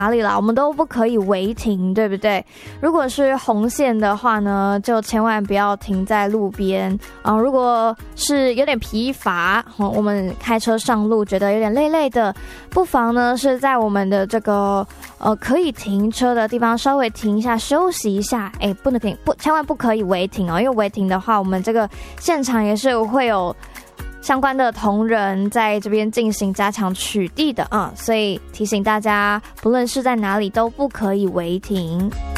哪里啦，我们都不可以违停，对不对？如果是红线的话呢，就千万不要停在路边啊。如果是有点疲乏，我们开车上路觉得有点累累的，不妨呢是在我们的这个可以停车的地方稍微停一下，休息一下。不能停，千万不可以违停哦，因为违停的话，我们这个现场也是会有相关的同仁在这边进行加强取缔的所以提醒大家，不论是在哪里都不可以违停。